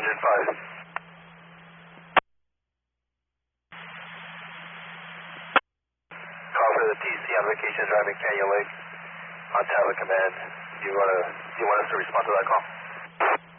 engine 5. Call for the TC on vacation driving Canyon Lake on tablet command. Do you want us to respond to that call?